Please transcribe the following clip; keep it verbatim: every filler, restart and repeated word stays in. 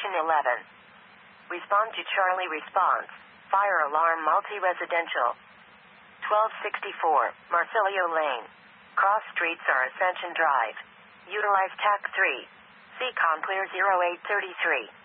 Station eleven. Respond to Charlie response. Fire alarm multi-residential. twelve sixty-four, Marsilio Lane. Cross streets are Ascension Drive. Utilize T A C three. C COM clear zero eight three three.